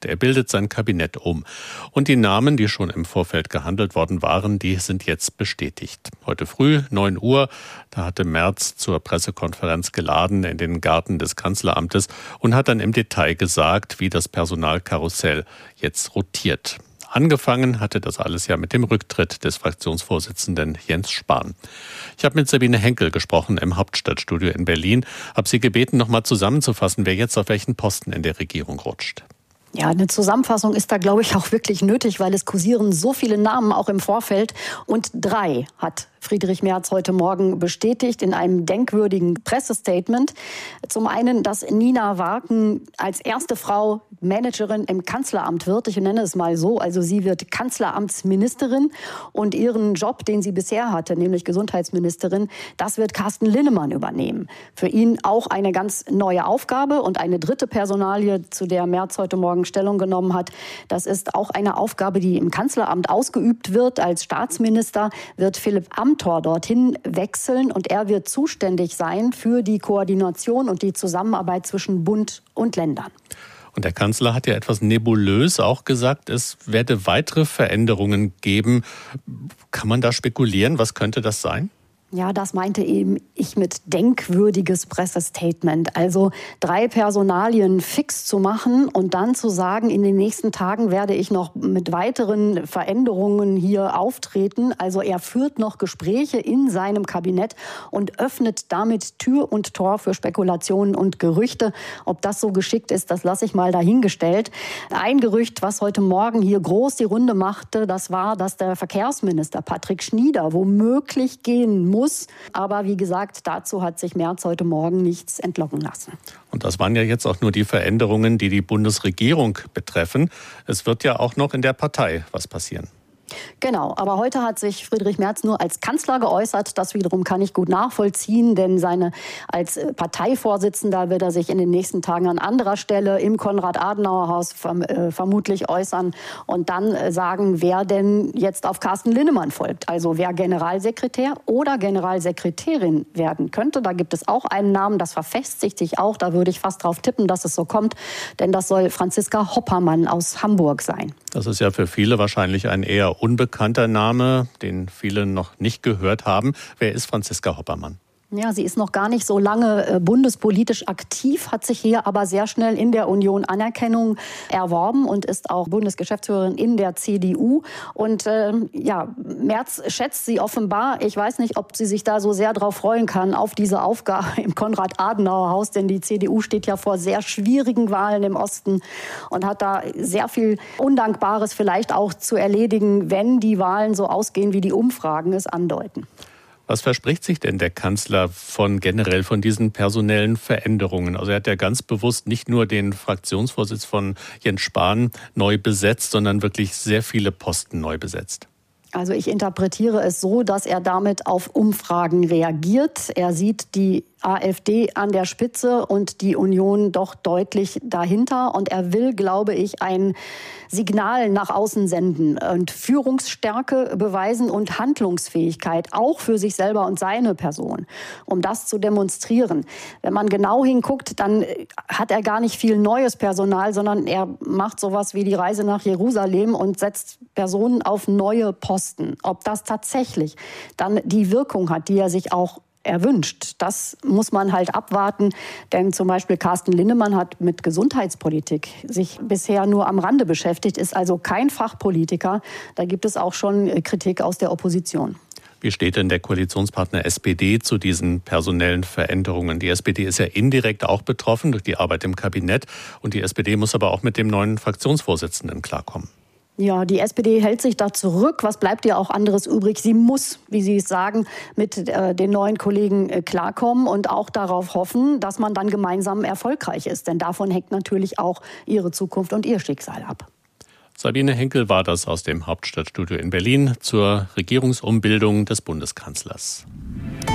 Er bildet sein Kabinett um. Und die Namen, die schon im Vorfeld gehandelt worden waren, die sind jetzt bestätigt. Heute früh, 9 Uhr, da hatte Merz zur Pressekonferenz geladen in den Garten des Kanzleramtes und hat dann im Detail gesagt, wie das Personalkarussell jetzt rotiert. Angefangen hatte das alles ja mit dem Rücktritt des Fraktionsvorsitzenden Jens Spahn. Ich habe mit Sabine Henkel gesprochen im Hauptstadtstudio in Berlin, habe sie gebeten, noch mal zusammenzufassen, wer jetzt auf welchen Posten in der Regierung rutscht. Ja, eine Zusammenfassung ist da, glaube ich, auch wirklich nötig, weil es kursieren so viele Namen auch im Vorfeld. Und 3 hat Friedrich Merz heute Morgen bestätigt in einem denkwürdigen Pressestatement. Zum einen, dass Nina Warken als erste Frau Managerin im Kanzleramt wird. Ich nenne es mal so. Also sie wird Kanzleramtsministerin und ihren Job, den sie bisher hatte, nämlich Gesundheitsministerin, das wird Carsten Linnemann übernehmen. Für ihn auch eine ganz neue Aufgabe. Und eine dritte Personalie, zu der Merz heute Morgen Stellung genommen hat, das ist auch eine Aufgabe, die im Kanzleramt ausgeübt wird. Als Staatsminister wird Philipp Amthor dorthin wechseln und er wird zuständig sein für die Koordination und die Zusammenarbeit zwischen Bund und Ländern. Und der Kanzler hat ja etwas nebulös auch gesagt, es werde weitere Veränderungen geben. Kann man da spekulieren? Was könnte das sein? Ja, das meinte eben ich mit denkwürdiges Pressestatement. Also 3 Personalien fix zu machen und dann zu sagen, in den nächsten Tagen werde ich noch mit weiteren Veränderungen hier auftreten. Also er führt noch Gespräche in seinem Kabinett und öffnet damit Tür und Tor für Spekulationen und Gerüchte. Ob das so geschickt ist, das lasse ich mal dahingestellt. Ein Gerücht, was heute Morgen hier groß die Runde machte, das war, dass der Verkehrsminister Patrick Schnieder womöglich gehen muss. Aber wie gesagt, dazu hat sich Merz heute Morgen nichts entlocken lassen. Und das waren ja jetzt auch nur die Veränderungen, die die Bundesregierung betreffen. Es wird ja auch noch in der Partei was passieren. Genau, aber heute hat sich Friedrich Merz nur als Kanzler geäußert. Das wiederum kann ich gut nachvollziehen, denn als Parteivorsitzender wird er sich in den nächsten Tagen an anderer Stelle im Konrad-Adenauer-Haus vermutlich äußern und dann sagen, wer denn jetzt auf Carsten Linnemann folgt. Also wer Generalsekretär oder Generalsekretärin werden könnte. Da gibt es auch einen Namen, das verfestigt sich auch. Da würde ich fast drauf tippen, dass es so kommt, denn das soll Franziska Hoppermann aus Hamburg sein. Das ist ja für viele wahrscheinlich ein eher unbekannter Name, den viele noch nicht gehört haben. Wer ist Franziska Hoppermann? Ja, sie ist noch gar nicht so lange bundespolitisch aktiv, hat sich hier aber sehr schnell in der Union Anerkennung erworben und ist auch Bundesgeschäftsführerin in der CDU. Und Merz schätzt sie offenbar. Ich weiß nicht, ob sie sich da so sehr drauf freuen kann, auf diese Aufgabe im Konrad-Adenauer-Haus, denn die CDU steht ja vor sehr schwierigen Wahlen im Osten und hat da sehr viel Undankbares vielleicht auch zu erledigen, wenn die Wahlen so ausgehen, wie die Umfragen es andeuten. Was verspricht sich denn der Kanzler generell von diesen personellen Veränderungen? Also er hat ja ganz bewusst nicht nur den Fraktionsvorsitz von Jens Spahn neu besetzt, sondern wirklich sehr viele Posten neu besetzt. Also ich interpretiere es so, dass er damit auf Umfragen reagiert. Er sieht die AfD an der Spitze und die Union doch deutlich dahinter. Und er will, glaube ich, ein Signal nach außen senden und Führungsstärke beweisen und Handlungsfähigkeit, auch für sich selber und seine Person, um das zu demonstrieren. Wenn man genau hinguckt, dann hat er gar nicht viel neues Personal, sondern er macht sowas wie die Reise nach Jerusalem und setzt Personen auf neue Posten. Ob das tatsächlich dann die Wirkung hat, die er sich auch erwünscht. Das muss man halt abwarten, denn zum Beispiel Carsten Linnemann hat mit Gesundheitspolitik sich bisher nur am Rande beschäftigt, ist also kein Fachpolitiker. Da gibt es auch schon Kritik aus der Opposition. Wie steht denn der Koalitionspartner SPD zu diesen personellen Veränderungen? Die SPD ist ja indirekt auch betroffen durch die Arbeit im Kabinett und die SPD muss aber auch mit dem neuen Fraktionsvorsitzenden klarkommen. Ja, die SPD hält sich da zurück. Was bleibt ihr auch anderes übrig? Sie muss, wie Sie es sagen, mit den neuen Kollegen klarkommen und auch darauf hoffen, dass man dann gemeinsam erfolgreich ist. Denn davon hängt natürlich auch ihre Zukunft und ihr Schicksal ab. Sabine Henkel war das aus dem Hauptstadtstudio in Berlin zur Regierungsumbildung des Bundeskanzlers.